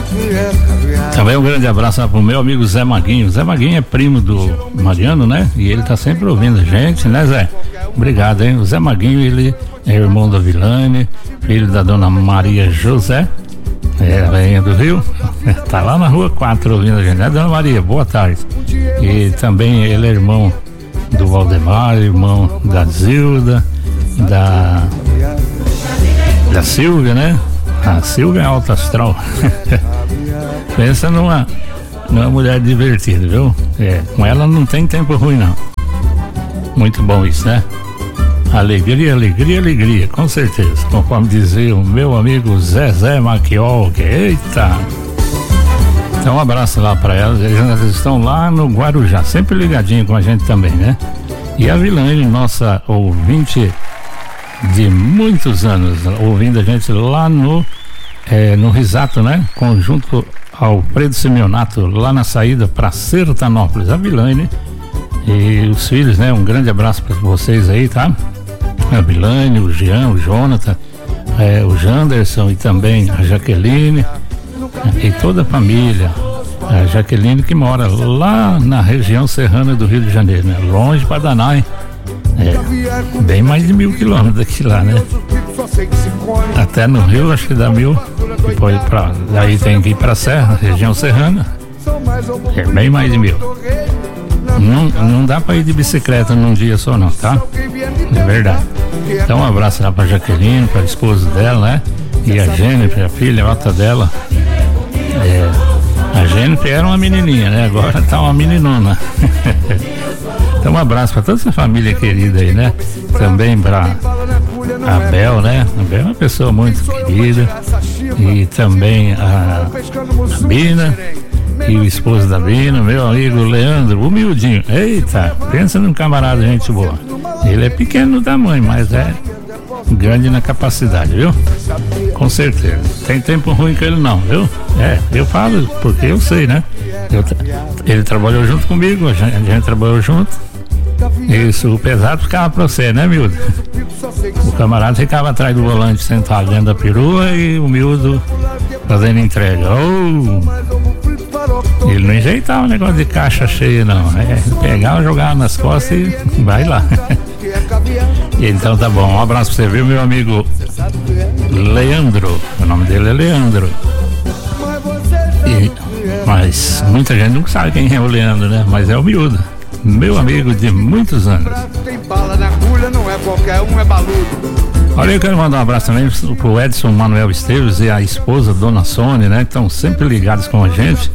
Também um grande abraço pro meu amigo Zé Maguinho. Zé Maguinho é primo do Mariano, né? E ele tá sempre ouvindo a gente, né, Zé? Obrigado, hein? O Zé Maguinho, ele é irmão da Vilane, filho da dona Maria José, rainha do Rio. Tá lá na rua 4 ouvindo a gente, né, dona Maria? Boa tarde. E também ele é irmão do Valdemar, irmão da Zilda, da Silvia, né? A Silvia é alta astral. Pensa numa mulher divertida, viu? Com ela não tem tempo ruim, não. Muito bom isso, né? Alegria, alegria, alegria, com certeza. Conforme dizia o meu amigo Zezé Maquiolque. Eita! Então um abraço lá para elas. Eles estão lá no Guarujá, sempre ligadinho com a gente também, né? E a Vilane, nossa ouvinte de muitos anos, ouvindo a gente lá no Risato, né? Conjunto Alfredo Simeonato, lá na saída para Sertanópolis. A Vilane e os filhos, né? Um grande abraço para vocês aí, tá? A Vilane, o Jean, o Jonathan, o Janderson e também a Jaqueline e toda a família. A Jaqueline que mora lá na região serrana do Rio de Janeiro, né? Longe para danar, hein? Bem mais de 1.000 quilômetros daqui lá, né? Até no Rio acho que dá 1.000. Depois daí tem que ir pra Serra, região serrana. É bem mais de 1.000. Não dá pra ir de bicicleta num dia só não, tá? É verdade. Então um abraço lá pra Jaqueline, pra esposa dela, né? E a Jennifer, a filhota dela. A Jennifer era uma menininha, né? Agora tá uma meninona. Então um abraço pra toda essa família querida aí, né? Também pra a Bel, né? A Bel é uma pessoa muito querida. E também a Bina e o esposo da Bina, meu amigo Leandro, humildinho. Eita, pensa num camarada gente boa. Ele é pequeno no tamanho, mas é grande na capacidade, viu? Com certeza. Tem tempo ruim com ele não, viu? Eu falo porque eu sei, né? Ele trabalhou junto comigo, a gente trabalhou junto. Isso, o pesado ficava pra você, né, miúdo? O camarada ficava atrás do volante sentado dentro da perua e o miúdo fazendo entrega. Ele não enjeitava o negócio de caixa cheia, não. Pegava, jogava nas costas e vai lá. Então tá bom, um abraço pra você, viu, meu amigo Leandro. O nome dele é Leandro. Mas muita gente não sabe quem é o Leandro, né? Mas é o miúdo, meu amigo de muitos anos. Olha, eu quero mandar um abraço também pro Edson Manuel Esteves e a esposa Dona Sônia, né? Que estão sempre ligados com a gente.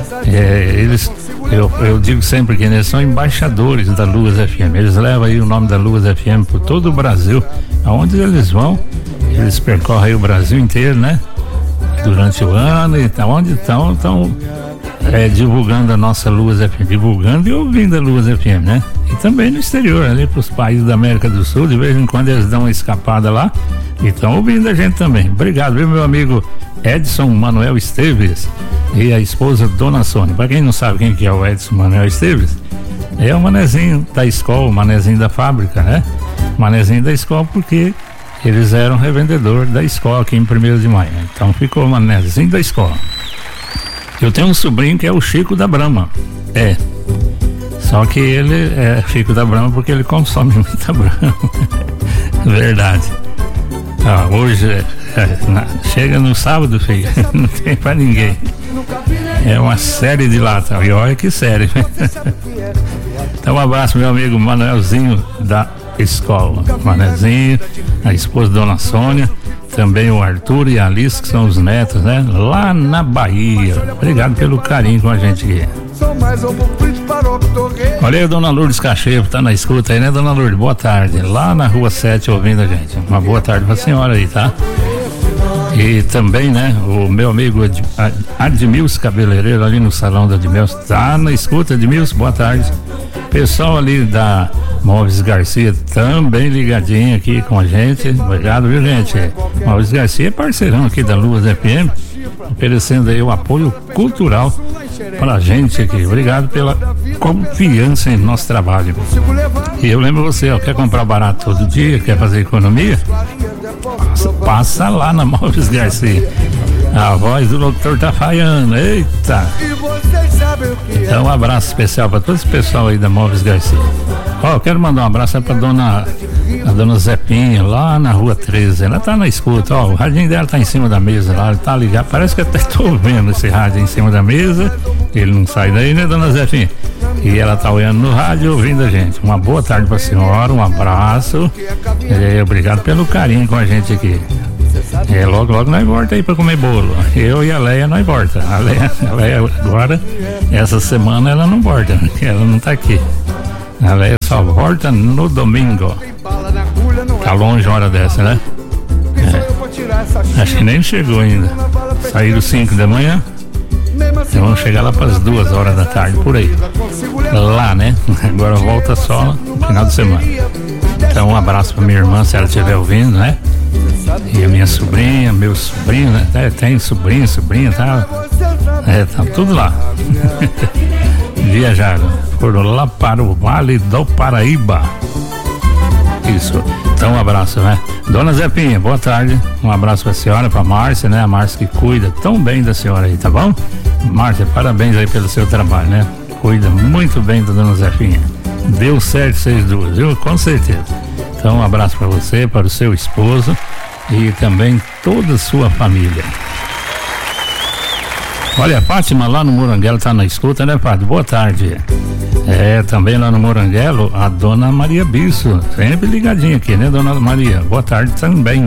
Eu digo sempre que eles são embaixadores da Lugos FM. Eles levam aí o nome da Lugos FM por todo o Brasil. Aonde eles vão, eles percorrem o Brasil inteiro, né? Durante o ano, e onde estão divulgando a nossa Lugos FM, divulgando e ouvindo a Lugos FM, né? E também no exterior, ali para os países da América do Sul, de vez em quando eles dão uma escapada lá e estão ouvindo a gente também. Obrigado, viu, meu amigo Edson Manuel Esteves e a esposa Dona Sônia. Para quem não sabe quem que é o Edson Manuel Esteves, é o manezinho da escola, o manezinho da fábrica, né? Manezinho da escola porque eles eram revendedor da escola aqui em 1º de Maio. Então ficou o manezinho da escola. Eu tenho um sobrinho que é o Chico da Brahma. Só que ele é Chico da Brahma porque ele consome muita Brahma. Verdade. Hoje chega no sábado, filho, não tem pra ninguém. É uma série de lata. E olha que série. Então um abraço, meu amigo Manuelzinho da escola. Manuelzinho, a esposa Dona Sônia. Também o Arthur e a Alice, que são os netos, né? Lá na Bahia. Obrigado pelo carinho com a gente aqui. Olha aí, Dona Lourdes Cacheiro, tá na escuta aí, né, Dona Lourdes? Boa tarde. Lá na Rua 7 ouvindo a gente. Uma boa tarde pra senhora aí, tá? E também, né, o meu amigo Admilson Cabeleireiro ali no salão da Admilson. Tá na escuta, Admilson? Boa tarde. Pessoal ali da Móveis Garcia também ligadinho aqui com a gente. Obrigado, viu, gente? Móveis Garcia é parceirão aqui da Lugos FM, oferecendo aí o apoio cultural pra gente aqui. Obrigado pela confiança em nosso trabalho. E eu lembro você, ó, quer comprar barato todo dia, quer fazer economia? Passa lá na Móveis Garcia. A voz do locutor tá falhando, eita! Então um abraço especial para todo esse pessoal aí da Móveis Garcia. Ó, quero mandar um abraço pra a dona Zepinha, lá na rua 13. Ela tá na escuta, ó, o radinho dela tá em cima da mesa lá, ele tá ligado. Parece que eu até tô vendo esse rádio em cima da mesa. Ele não sai daí, né, dona Zepinha? E ela tá olhando no rádio e ouvindo a gente. Uma boa tarde pra senhora, um abraço. Obrigado pelo carinho com a gente aqui. Logo nós volta aí pra comer bolo. Eu e a Leia nós volta. A Leia agora, essa semana ela não volta, porque ela não tá aqui. A Leia só volta no domingo. Tá longe a hora dessa, né? Acho que nem chegou ainda. Saíram 5 da manhã. Então vamos chegar lá para as 2 horas da tarde, por aí. Lá, né? Agora volta só no final de semana. Então um abraço pra minha irmã, se ela estiver ouvindo, né? E a minha sobrinha, meu sobrinho, né? Tem sobrinha, tá? Tá tudo lá. Viajaram, foram lá para o Vale do Paraíba. Isso. Então um abraço, né? Dona Zepinha, boa tarde. Um abraço pra senhora, pra Márcia, né? A Márcia que cuida tão bem da senhora aí, tá bom? Márcia, parabéns aí pelo seu trabalho, né? Cuida muito bem da dona Zefinha. Deu certo vocês duas, viu? Com certeza. Então um abraço para você, para o seu esposo e também toda a sua família. Olha, a Fátima lá no Moranguelo tá na escuta, né, Fátima? Boa tarde. Também lá no Moranguelo, a dona Maria Bisso, sempre ligadinha aqui, né, dona Maria? Boa tarde também.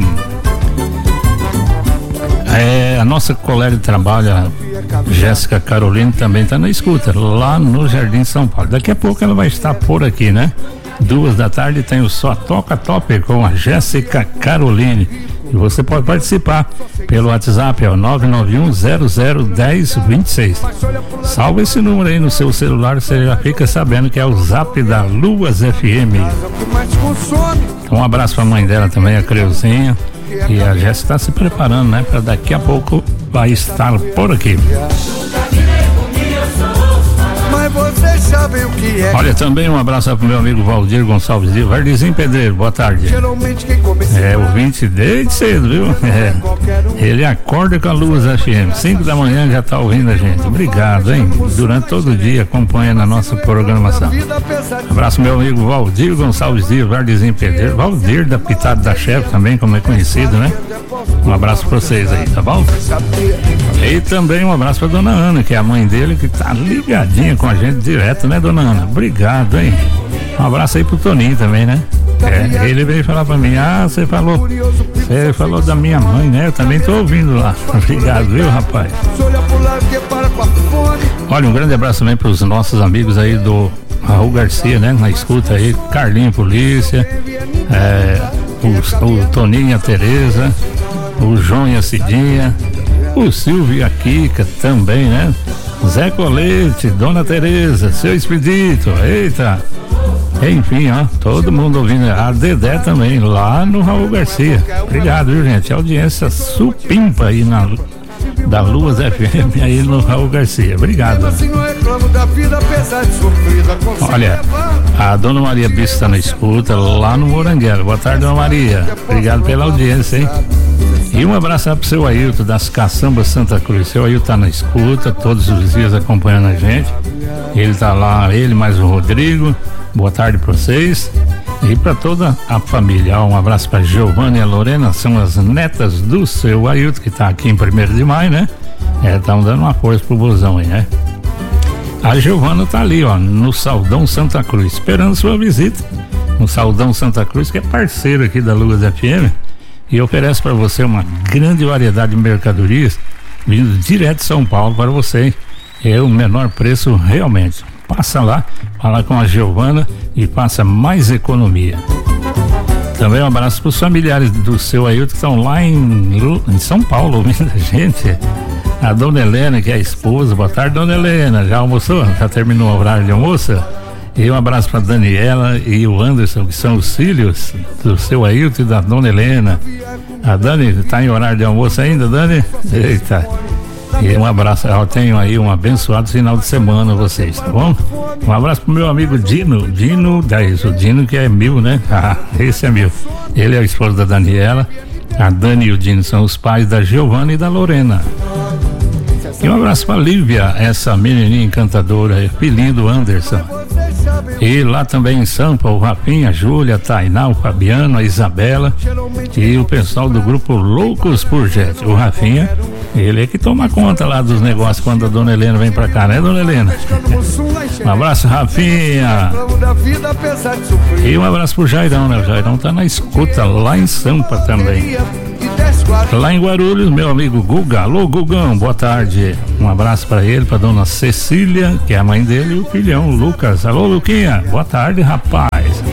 A nossa colega de trabalho, a Jéssica Carolina, também tá na escuta, lá no Jardim São Paulo. Daqui a pouco ela vai estar por aqui, né? 2 da tarde tem o Só Toca Top com a Jéssica Caroline. E você pode participar pelo WhatsApp, é o 991001026. Salva esse número aí no seu celular, você já fica sabendo que é o Zap da Luas FM. Então, um abraço pra mãe dela também, a Creuzinha. E a Jéssica está se preparando, né? Para daqui a pouco vai estar por aqui. Você sabe o que é. Olha, também um abraço pro meu amigo Valdir Gonçalves Dias, Vardizinho Pedreiro, boa tarde. Ouvinte desde cedo, viu? Ele acorda com a Luz FM, 5 da manhã já tá ouvindo a gente. Obrigado, hein? Durante todo o dia acompanha na nossa programação. Abraço meu amigo Valdir Gonçalves Dias, Vardizinho Pedreiro, Valdir da Pitada da Chefe também, como é conhecido, né? Um abraço pra vocês aí, tá bom? E também um abraço pra dona Ana, que é a mãe dele, que tá ligadinha com a gente direto, né, dona Ana? Obrigado, hein? Um abraço aí pro Toninho também, né? Ele veio falar pra mim, você falou da minha mãe, né? Eu também tô ouvindo lá. Obrigado, viu, rapaz? Olha, um grande abraço também pros nossos amigos aí do Raul Garcia, né? Na escuta aí, Carlinho Polícia, o Toninho e a Tereza, o João e a Cidinha, o Silvio e a Kika também, né? Zé Colete, Dona Tereza, seu Expedito, eita! Enfim, ó, todo mundo ouvindo. A Dedé também, lá no Raul Garcia. Obrigado, viu, gente? A audiência supimpa aí da Luas FM aí no Raul Garcia. Obrigado. Olha, a dona Maria Bisso está na escuta lá no Moranguelo. Boa tarde, dona Maria. Obrigado pela audiência, hein? E um abraço pro seu Ailton das Caçambas Santa Cruz. Seu Ailton tá na escuta todos os dias acompanhando a gente. Ele tá lá, ele mais o Rodrigo. Boa tarde para vocês e para toda a família. Um abraço para Giovana e a Lorena, são as netas do seu Ailton, que tá aqui em 1º de maio, né? Estão dando uma força pro busão aí, né? A Giovana tá ali, ó, no Saldão Santa Cruz, esperando sua visita. No Saldão Santa Cruz, que é parceiro aqui da Luas FM. E oferece para você uma grande variedade de mercadorias vindo direto de São Paulo para você. É o menor preço realmente. Passa lá, fala com a Giovana e passa mais economia. Também um abraço para os familiares do seu Ailton que estão lá em São Paulo ouvindo a gente. A dona Helena, que é a esposa. Boa tarde, dona Helena. Já almoçou? Já terminou o horário de almoço? E um abraço para Daniela e o Anderson, que são os filhos do seu Ailton e da dona Helena. A Dani está em horário de almoço ainda, Dani? Eita. E um abraço, eu tenho aí um abençoado final de semana vocês, tá bom? Um abraço pro meu amigo Dino 10, o Dino que é mil, né? Esse é mil. Ele é o esposo da Daniela A Dani e o Dino são os pais da Giovana e da Lorena. E um abraço para Lívia, essa menininha encantadora, filhinho do Anderson. E lá também em Sampa, o Rafinha, a Júlia, a Tainá, o Fabiano, a Isabela e o pessoal do grupo Loucos por Jet. O Rafinha, ele é que toma conta lá dos negócios quando a dona Helena vem pra cá, né, dona Helena? Um abraço, Rafinha. E um abraço pro Jairão, né? O Jairão tá na escuta lá em Sampa também. Lá em Guarulhos, meu amigo Guga. Alô, Gugão, boa tarde. Um abraço pra ele, pra dona Cecília, que é a mãe dele, e o filhão, Lucas. Alô, Luquinha, boa tarde, rapaz.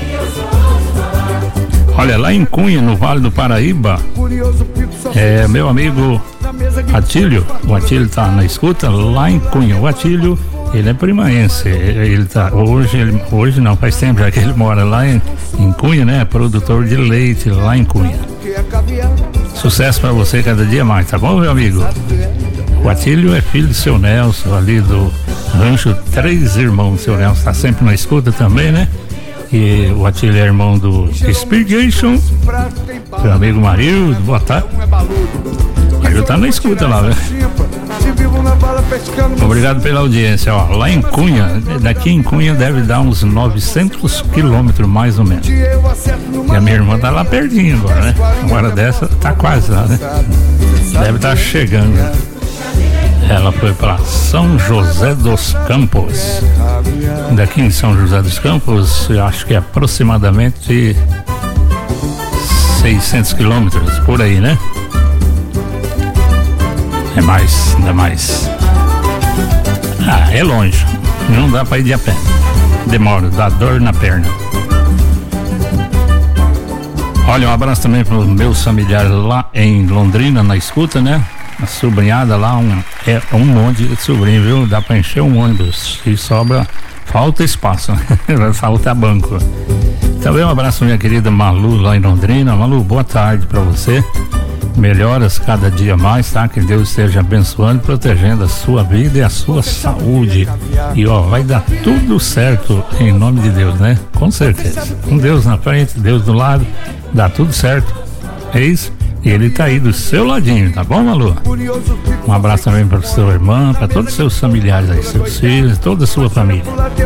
Olha, lá em Cunha, no Vale do Paraíba, meu amigo Atílio, o Atílio tá na escuta lá em Cunha. O Atílio, ele é primaense, ele tá, hoje não, faz tempo já que ele mora lá em Cunha, né, produtor de leite lá em Cunha. Sucesso pra você cada dia mais, tá bom, meu amigo? O Atílio é filho do seu Nelson, ali do Rancho Três Irmãos. O seu Nelson tá sempre na escuta também, né? E o Atílio é irmão do Spigation, meu amigo Marildo, boa tarde. Marildo tá na escuta lá, né? Obrigado pela audiência, ó. Lá em Cunha, daqui em Cunha deve dar uns 900 quilômetros mais ou menos. E a minha irmã tá lá pertinho agora, né? Uma hora dessa tá quase lá, né? Deve estar chegando. Ela foi para São José dos Campos. Daqui em São José dos Campos, eu acho que é aproximadamente 600 quilômetros, por aí, né? É mais, ainda mais. Ah, é longe. Não dá pra ir de a pé. Demora, dá dor na perna. Olha, um abraço também para os meus familiares lá em Londrina, na escuta, né? A sobrinhada lá, um monte de sobrinho, viu? Dá pra encher um ônibus. E falta espaço, né? Falta banco. Também um abraço minha querida Malu lá em Londrina. Malu, boa tarde pra você. Melhoras cada dia mais, tá? Que Deus esteja abençoando e protegendo a sua vida e a sua saúde. E ó, vai dar tudo certo em nome de Deus, né? Com certeza. Com Deus na frente, Deus do lado, dá tudo certo. É isso? E ele tá aí do seu ladinho, tá bom, Malu? Um abraço também para sua irmã, para todos os seus familiares aí, seus filhos, toda a sua família.